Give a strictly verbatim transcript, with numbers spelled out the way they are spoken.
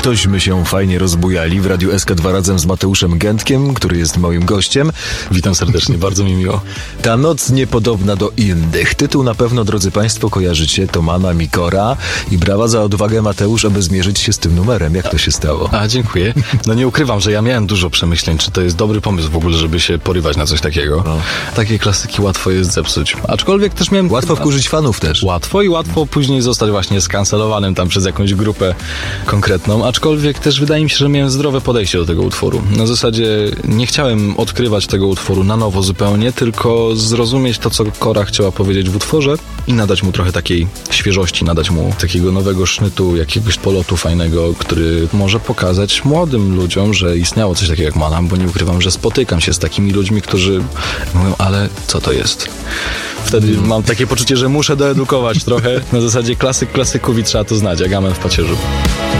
Tośmy się fajnie rozbujali w Radiu S K dwa razem z Mateuszem Gętkiem, który jest moim gościem. Witam serdecznie, bardzo mi miło. Ta noc niepodobna do innych. Tytuł na pewno, drodzy Państwo, kojarzycie. Tomana Mikora i brawa za odwagę, Mateusz, aby zmierzyć się z tym numerem. Jak to się stało? A, dziękuję. No nie ukrywam, że ja miałem dużo przemyśleń, czy to jest dobry pomysł w ogóle, żeby się porywać na coś takiego. No. Takie klasyki łatwo jest zepsuć. Aczkolwiek też miałem... Łatwo wkurzyć fanów też. Łatwo i łatwo później zostać właśnie skancelowanym tam przez jakąś grupę konkretną. Aczkolwiek też wydaje mi się, że miałem zdrowe podejście do tego utworu. Na zasadzie nie chciałem odkrywać tego utworu na nowo zupełnie, tylko zrozumieć to, co Kora chciała powiedzieć w utworze i nadać mu trochę takiej świeżości, nadać mu takiego nowego sznytu, jakiegoś polotu fajnego, który może pokazać młodym ludziom, że istniało coś takiego jak Manam, bo nie ukrywam, że spotykam się z takimi ludźmi, którzy mówią, ale co to jest? Wtedy hmm. mam takie poczucie, że muszę doedukować trochę. Na zasadzie klasyk klasyków i trzeba to znać, jak amen w pacierzu.